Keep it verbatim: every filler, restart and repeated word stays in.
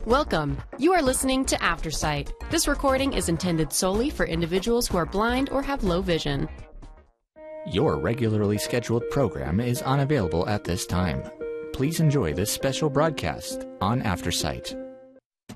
Welcome. You are listening to Aftersight. This recording is intended solely for individuals who are blind or have low vision. Your regularly scheduled program is unavailable at this time. Please enjoy this special broadcast on Aftersight.